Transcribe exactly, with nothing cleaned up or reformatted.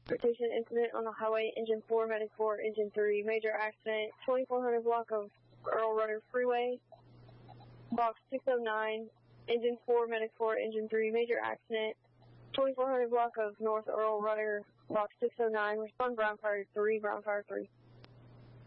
Transportation incident on the highway, engine four, medic four, engine three, major accident, twenty-four hundred block of Earl Rudder Freeway, box six oh nine, engine four, medic four, engine three, major accident, twenty-four hundred block of North Earl Rudder, box six oh nine, respond ground fire three, ground fire three.